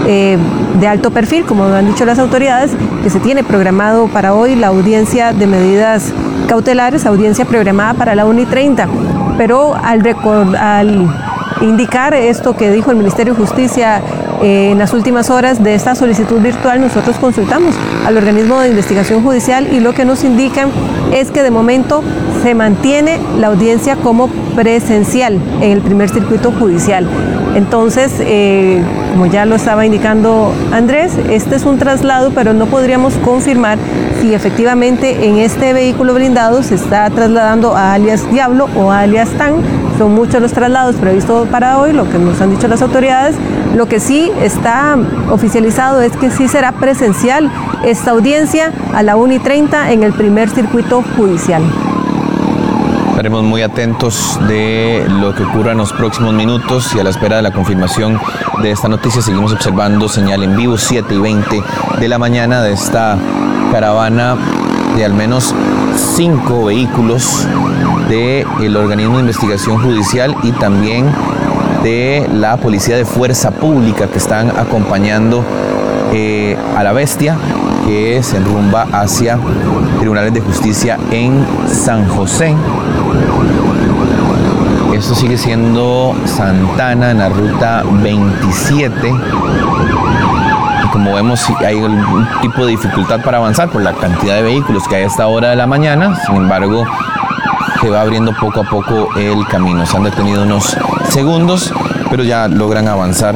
de alto perfil, como han dicho las autoridades, que se tiene programado para hoy la audiencia de medidas cautelares, audiencia programada para la 1:30. Pero al indicar esto que dijo el Ministerio de Justicia en las últimas horas de esta solicitud virtual, nosotros consultamos al organismo de investigación judicial y lo que nos indican es que de momento se mantiene la audiencia como presencial en el primer circuito judicial. Entonces, como ya lo estaba indicando Andrés, este es un traslado, pero no podríamos confirmar si efectivamente en este vehículo blindado se está trasladando a alias Diablo o a alias Tan. Son muchos los traslados previstos para hoy, lo que nos han dicho las autoridades. Lo que sí está oficializado es que sí será presencial esta audiencia a la 1:30 en el primer circuito judicial. Estaremos muy atentos de lo que ocurra en los próximos minutos y a la espera de la confirmación de esta noticia seguimos observando señal en vivo 7:20 de la mañana de esta caravana de al menos 5 vehículos del organismo de investigación judicial y también de la Policía de Fuerza Pública que están acompañando a la bestia que se enrumba hacia tribunales de justicia en San José. Esto sigue siendo Santana en la ruta 27. Y como vemos, hay un tipo de dificultad para avanzar por la cantidad de vehículos que hay a esta hora de la mañana. Sin embargo, se va abriendo poco a poco el camino. Se han detenido unos segundos, pero ya logran avanzar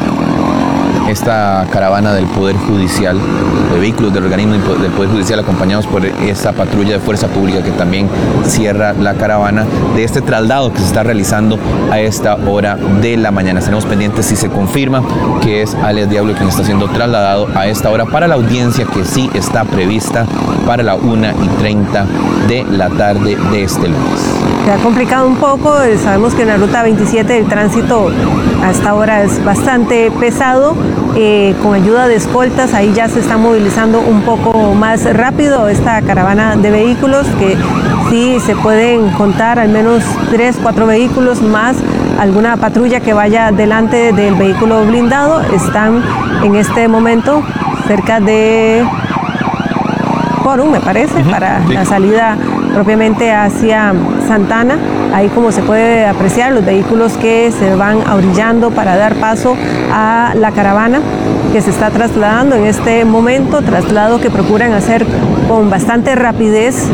esta caravana del Poder Judicial, de vehículos del organismo del Poder Judicial, acompañados por esta patrulla de Fuerza Pública que también cierra la caravana de este traslado que se está realizando a esta hora de la mañana. Estaremos pendientes si se confirma que es alias Diablo quien está siendo trasladado a esta hora para la audiencia que sí está prevista para la 1:30 de la tarde de este lunes. Se ha complicado un poco, sabemos que en la ruta 27 el tránsito a esta hora es bastante pesado, con ayuda de escoltas, ahí ya se está movilizando un poco más rápido esta caravana de vehículos, que sí se pueden contar al menos 3, 4 vehículos más alguna patrulla que vaya delante del vehículo blindado. Están en este momento cerca de Quórum, me parece, para la salida propiamente hacia Santana. Ahí, como se puede apreciar, los vehículos que se van ahorillando para dar paso a la caravana que se está trasladando en este momento, traslado que procuran hacer con bastante rapidez.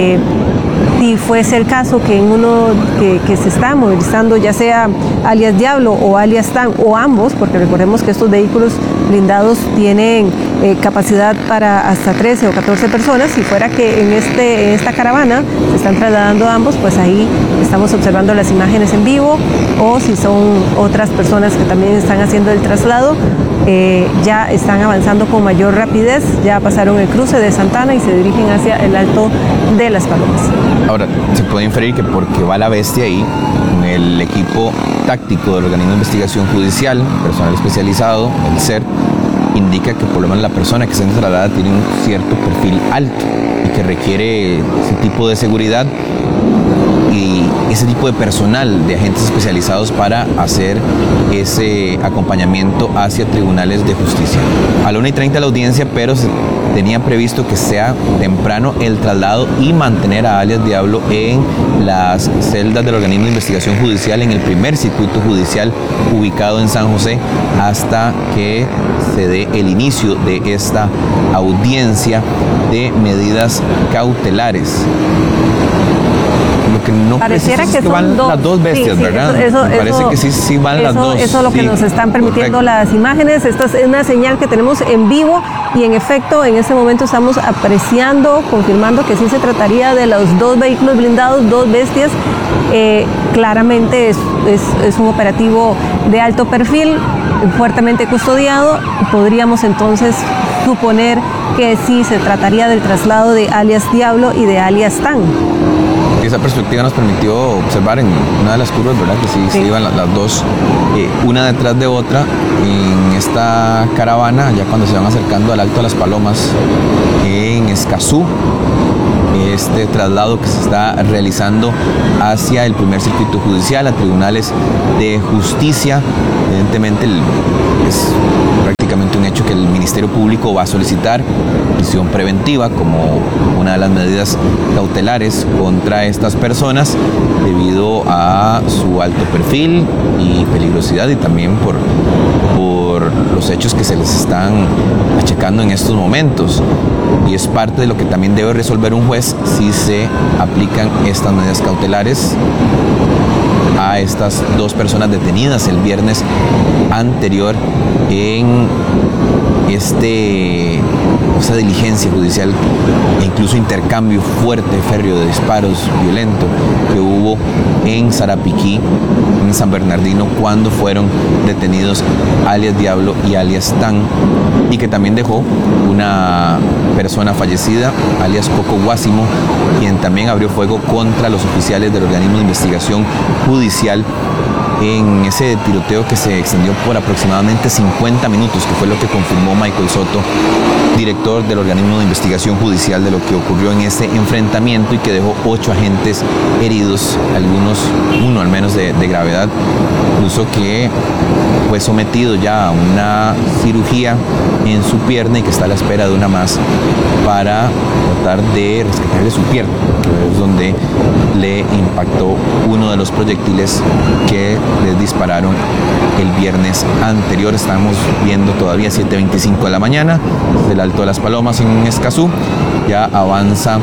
Si fuese el caso que en uno que se está movilizando, ya sea alias Diablo o alias Tan o ambos, porque recordemos que estos vehículos blindados tienen capacidad para hasta 13 o 14 personas, si fuera que en esta caravana se están trasladando ambos, pues ahí estamos observando las imágenes en vivo, o si son otras personas que también están haciendo el traslado, ya están avanzando con mayor rapidez, ya pasaron el cruce de Santana y se dirigen hacia el Alto de las Palomas. Ahora, se puede inferir que porque va la bestia ahí, el equipo táctico del organismo de investigación judicial, personal especializado, el SER, indica que por lo menos la persona que se traslada tiene un cierto perfil alto y que requiere ese tipo de seguridad y ese tipo de personal de agentes especializados para hacer ese acompañamiento hacia tribunales de justicia. A la 1:30 la audiencia, pero se tenía previsto que sea temprano el traslado y mantener a alias Diablo en las celdas del organismo de investigación judicial en el primer circuito judicial ubicado en San José hasta que se dé el inicio de esta audiencia de medidas cautelares. Lo que no pareciera que son van las dos bestias, ¿verdad? Parece que sí van las dos. Eso es lo que nos están permitiendo las imágenes. Esta es una señal que tenemos en vivo y en efecto en este momento estamos apreciando, confirmando que sí se trataría de los dos vehículos blindados, dos bestias. Claramente es un operativo de alto perfil, fuertemente custodiado. Podríamos entonces suponer que sí se trataría del traslado de alias Diablo y de alias Tan. Esa perspectiva nos permitió observar en una de las curvas, ¿verdad? Que sí iban las dos, una detrás de otra, en esta caravana, ya cuando se van acercando al Alto de las Palomas, en Escazú, este traslado que se está realizando hacia el primer circuito judicial, a tribunales de justicia. Evidentemente es prácticamente Ministerio Público va a solicitar prisión preventiva como una de las medidas cautelares contra estas personas debido a su alto perfil y peligrosidad, y también por los hechos que se les están achacando en estos momentos. Y es parte de lo que también debe resolver un juez si se aplican estas medidas cautelares a estas dos personas detenidas el viernes anterior en esa diligencia judicial e incluso intercambio fuerte, férreo de disparos violento que hubo en Sarapiquí, en San Bernardino, cuando fueron detenidos alias Diablo y alias Tan, y que también dejó una persona fallecida, alias Coco Guásimo, quien también abrió fuego contra los oficiales del organismo de investigación judicial en ese tiroteo que se extendió por aproximadamente 50 minutos, que fue lo que confirmó Michael Soto, director del organismo de investigación judicial, de lo que ocurrió en ese enfrentamiento y que dejó 8 agentes heridos, uno al menos de gravedad, incluso que fue sometido ya a una cirugía en su pierna y que está a la espera de una más para tratar de rescatarle su pierna, que es donde le impactó uno de los proyectiles que les dispararon el viernes anterior. Estamos viendo todavía 7:25 de la mañana, del Alto de las Palomas en Escazú. Ya avanza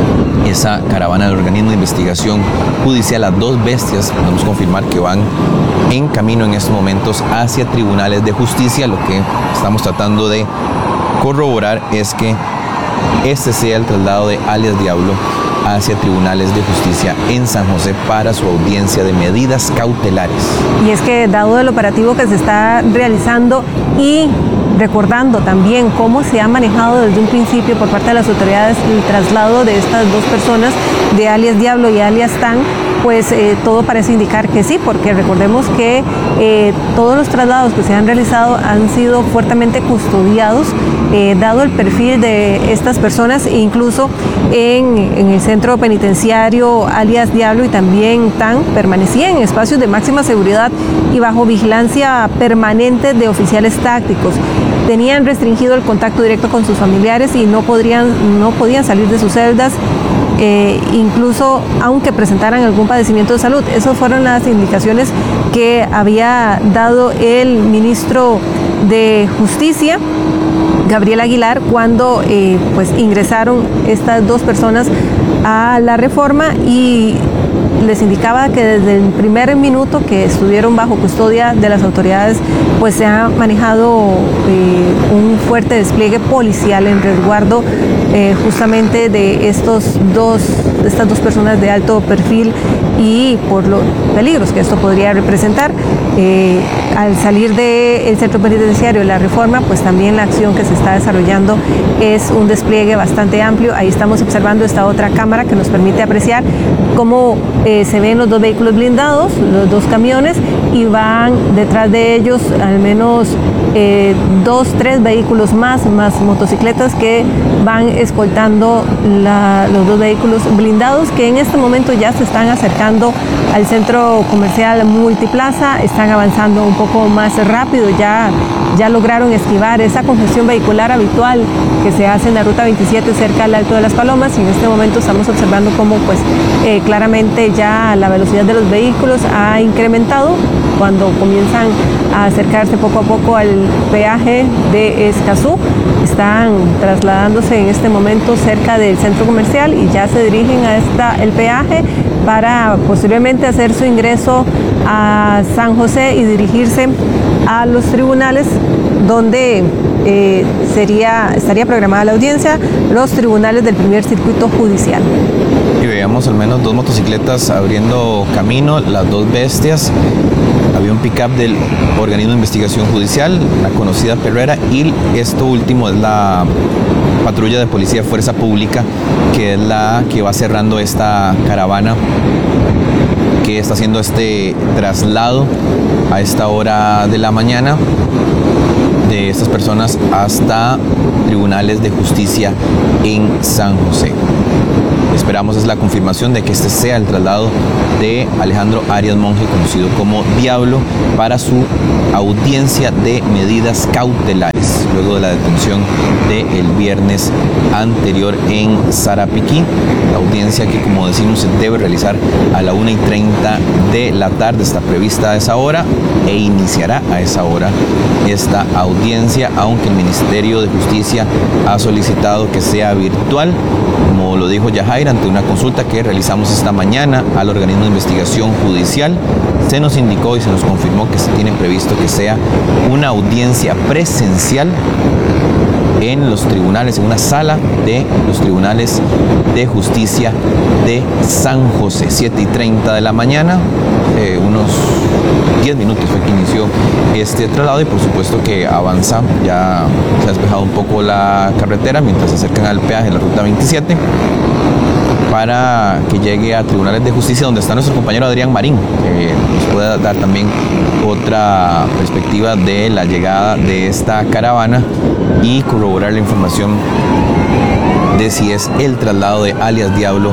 esa caravana del organismo de investigación judicial. Las dos bestias, podemos confirmar que van en camino en estos momentos hacia tribunales de justicia. Lo que estamos tratando de corroborar es que este sea el traslado de alias Diablo hacia tribunales de justicia en San José para su audiencia de medidas cautelares. Y es que dado el operativo que se está realizando y recordando también cómo se ha manejado desde un principio por parte de las autoridades el traslado de estas dos personas, de alias Diablo y alias Tan, pues todo parece indicar que sí, porque recordemos que todos los traslados que se han realizado han sido fuertemente custodiados, dado el perfil de estas personas, e incluso en el centro penitenciario alias Diablo y también Tan permanecían en espacios de máxima seguridad y bajo vigilancia permanente de oficiales tácticos. Tenían restringido el contacto directo con sus familiares y no podían salir de sus celdas, incluso aunque presentaran algún padecimiento de salud. Esas fueron las indicaciones que había dado el ministro de Justicia, Gabriel Aguilar, cuando pues ingresaron estas dos personas a la Reforma, y les indicaba que desde el primer minuto que estuvieron bajo custodia de las autoridades, pues se ha manejado un fuerte despliegue policial en resguardo justamente de estas dos personas de alto perfil y por los peligros que esto podría representar. Al salir del centro penitenciario La Reforma, pues también la acción que se está desarrollando es un despliegue bastante amplio. Ahí estamos observando esta otra cámara que nos permite apreciar cómo se ven los dos vehículos blindados, los dos camiones, y van detrás de ellos al menos 2-3 vehículos más motocicletas que van escoltando los dos vehículos blindados, que en este momento ya se están acercando al centro comercial Multiplaza. Están avanzando un poco más rápido, ya lograron esquivar esa congestión vehicular habitual que se hace en la ruta 27 cerca del Alto de las Palomas, y en este momento estamos observando cómo pues claramente ya la velocidad de los vehículos ha incrementado cuando comienzan a acercarse poco a poco al peaje de Escazú. Están trasladándose en este momento cerca del centro comercial y ya se dirigen a el peaje para posteriormente hacer su ingreso a San José y dirigirse a los tribunales donde estaría programada la audiencia, los tribunales del primer circuito judicial. Y veíamos al menos 2 motocicletas abriendo camino, las dos bestias. Había un pick-up del organismo de investigación judicial, la conocida Perrera, y esto último es la patrulla de policía Fuerza Pública, que es la que va cerrando esta caravana que está haciendo este traslado a esta hora de la mañana de estas personas hasta tribunales de justicia en San José. Esperamos es la confirmación de que este sea el traslado de Alejandro Arias Monge, conocido como Diablo, para su audiencia de medidas cautelares. luego de la detención del viernes anterior en Sarapiquí. La audiencia que, como decimos, se debe realizar a la 1:30 de la tarde, está prevista a esa hora e iniciará a esa hora esta audiencia, aunque el Ministerio de Justicia ha solicitado que sea virtual, como lo dijo Yajaira, ante una consulta que realizamos esta mañana al organismo de investigación judicial. Se nos indicó y se nos confirmó que se tiene previsto que sea una audiencia presencial en los tribunales, en una sala de los tribunales de justicia de San José, 7:30 de la mañana, unos 10 minutos fue que inició este traslado y por supuesto que avanza, ya se ha despejado un poco la carretera mientras se acercan al peaje de la ruta 27 para que llegue a tribunales de justicia donde está nuestro compañero Adrián Marín, que nos pueda dar también otra perspectiva de la llegada de esta caravana y corroborar la información de si es el traslado de alias Diablo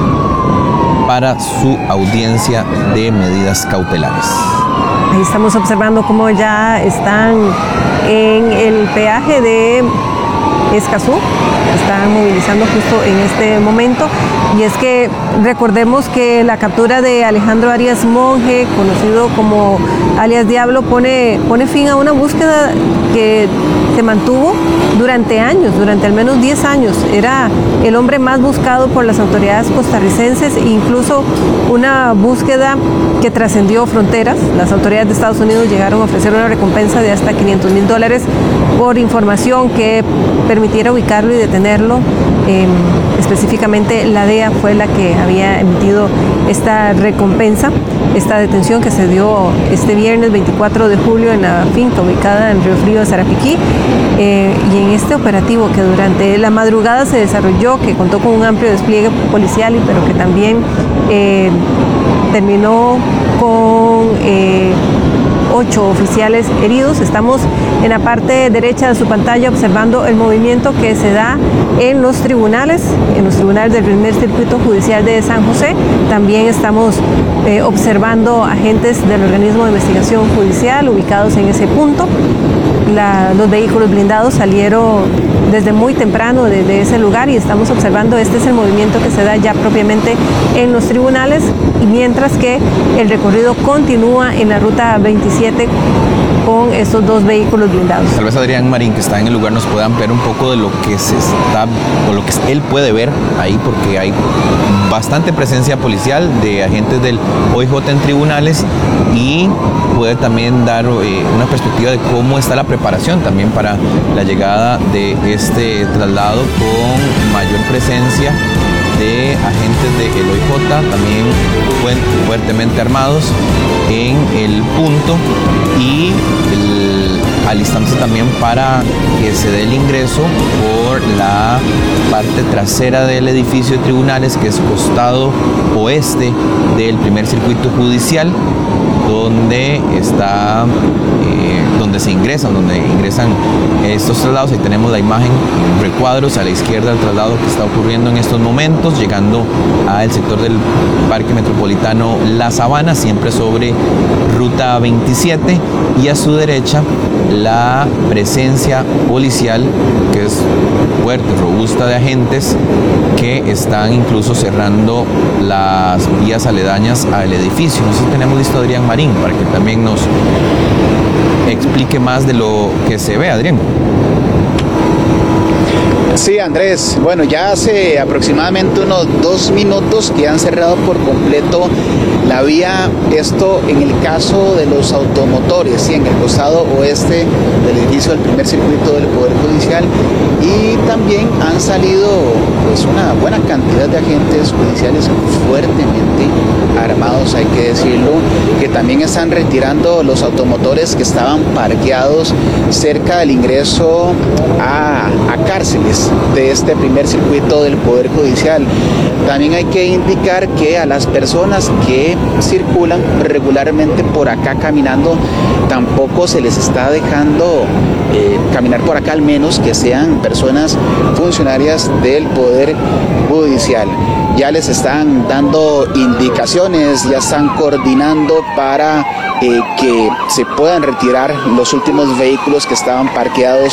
para su audiencia de medidas cautelares. Ahí estamos observando cómo ya están en el peaje de Escazú, están movilizando justo en este momento, y es que recordemos que la captura de Alejandro Arias Monge, conocido como alias Diablo, pone fin a una búsqueda que se mantuvo durante años, durante al menos 10 años. Era el hombre más buscado por las autoridades costarricenses, incluso una búsqueda que trascendió fronteras. Las autoridades de Estados Unidos llegaron a ofrecer una recompensa de hasta $500,000 por información que permitiera ubicarlo y detenerlo. Específicamente la DEA fue la que había emitido esta recompensa, esta detención que se dio este viernes 24 de julio en la finca ubicada en Río Frío, Sarapiquí, y en este operativo que durante la madrugada se desarrolló, que contó con un amplio despliegue policial, pero que también terminó con 8 oficiales heridos. Estamos en la parte derecha de su pantalla observando el movimiento que se da en los tribunales del primer circuito judicial de San José. También estamos observando agentes del organismo de investigación judicial ubicados en ese punto. Los vehículos blindados salieron desde muy temprano desde ese lugar y estamos observando, este es el movimiento que se da ya propiamente en los tribunales, y mientras que el recorrido continúa en la ruta 27 con estos 2 vehículos blindados. Tal vez Adrián Marín, que está en el lugar, nos pueda ampliar un poco de lo que se está, o lo que él puede ver ahí, porque hay bastante presencia policial de agentes del OIJ en tribunales, y puede también dar una perspectiva de cómo está la preparación también para la llegada de este traslado, con mayor presencia de agentes del OIJ, también fuertemente armados en el punto, y alistándose también para que se dé el ingreso por la parte trasera del edificio de tribunales, que es costado oeste del primer circuito judicial, donde donde ingresan estos traslados. Ahí tenemos la imagen en recuadros a la izquierda del traslado que está ocurriendo en estos momentos, llegando al sector del Parque Metropolitano La Sabana, siempre sobre ruta 27, y a su derecha la presencia policial, que es fuerte, robusta, de agentes que están incluso cerrando las vías aledañas al edificio. No sé si tenemos listo a Adrián Marín para que también nos explique más de lo que se ve. Adrián. Sí, Andrés. Bueno, ya hace aproximadamente unos 2 minutos que han cerrado por completo la vía. Esto en el caso de los automotores, sí, en el costado oeste del edificio del primer circuito del Poder Judicial. Y también han salido pues una buena cantidad de agentes judiciales fuertemente armados, hay que decirlo, que también están retirando los automotores que estaban parqueados cerca del ingreso a cárceles de este primer circuito del Poder Judicial. También hay que indicar que a las personas que circulan regularmente por acá caminando, tampoco se les está dejando caminar por acá, al menos que sean personas funcionarias del Poder Judicial. Ya les están dando indicaciones, ya están coordinando para que se puedan retirar los últimos vehículos que estaban parqueados